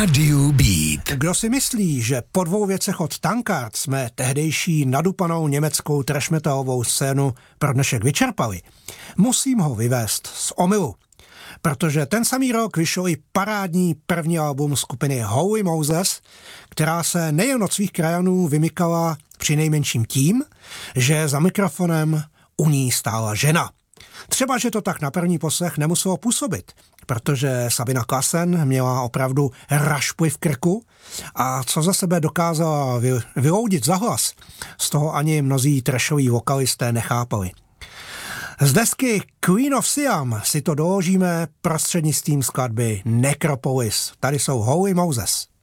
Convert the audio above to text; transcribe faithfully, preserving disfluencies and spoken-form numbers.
Rádiu Beat. Kdo si myslí, že po dvou věcech od Tankard jsme tehdejší nadupanou německou trash metalovou scénu pro dnešek vyčerpali, musím ho vyvést z omylu. Protože ten samý rok vyšel i parádní první album skupiny Holy Moses, která se nejen od svých krajanů vymykala přinejmenším tím, že za mikrofonem u ní stála žena. Třeba, že to tak na první poslech nemuselo působit, protože Sabina Klassen měla opravdu rašpy v krku a co za sebe dokázala vy, vyloudit za hlas, z toho ani mnozí trashoví vokalisté nechápali. Z desky Queen of Siam si to doložíme prostřednictvím skladby Necropolis. Tady jsou Holy Moses.